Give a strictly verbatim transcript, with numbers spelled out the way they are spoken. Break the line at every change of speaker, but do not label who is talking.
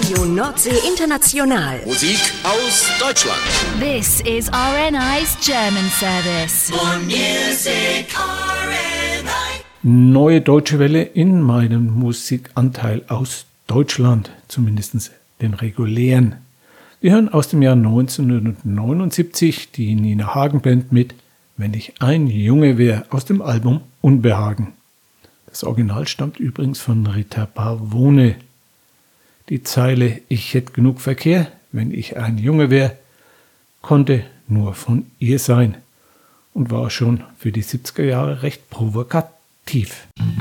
Radio Nordsee International.
Musik aus Deutschland.
This is R N I's German service.
More music, R N I.
Neue Deutsche Welle in meinem Musikanteil aus Deutschland, zumindest den regulären. Wir hören aus dem Jahr neunzehnhundertneunundsiebzig die Nina Hagen Band mit Wenn ich ein Junge wär aus dem Album Unbehagen. Das Original stammt übrigens von Rita Pavone. Die Zeile Ich hätt genug Verkehr, wenn ich ein Junge wär, konnte nur von ihr sein und war schon für die siebziger Jahre recht provokativ.